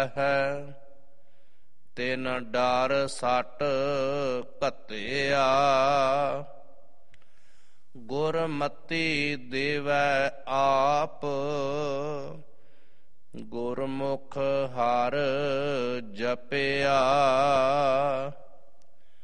ਹੈ ਤਿਨ ਡਰ ਸੱਟ ਘੱਤਿਆ। ਗੁਰਮਤੀ ਦੇਵੈ ਆਪ ਗੁਰਮੁਖ ਹਰਿ ਜਪਿਆ।